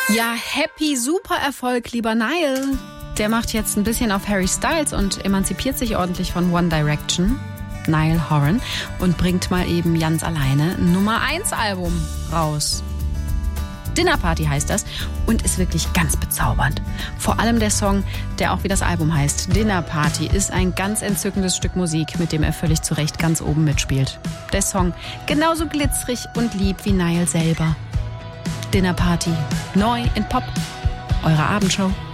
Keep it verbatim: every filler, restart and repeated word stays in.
Ja, happy Supererfolg, lieber Niall. Der macht jetzt ein bisschen auf Harry Styles und emanzipiert sich ordentlich von One Direction, Niall Horan, und bringt mal eben ganz alleine ein Nummer eins Album raus. Dinner Party heißt das und ist wirklich ganz bezaubernd. Vor allem der Song, der auch wie das Album heißt, Dinner Party, ist ein ganz entzückendes Stück Musik, mit dem er völlig zu Recht ganz oben mitspielt. Der Song genauso glitzerig und lieb wie Niall selber. Dinner Party, neu in Pop, eure Abendshow.